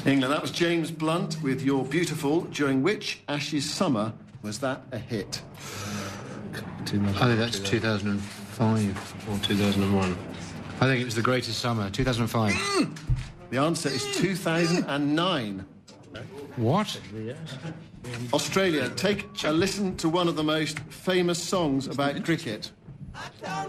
England. That was James Blunt with You're Beautiful. During which Ashes summer was that a hit? I think that's 2005 or 2001. I think it was The Greatest Summer, 2005. The answer is 2009. What? Australia, take a listen to one of the most famous songs about cricket.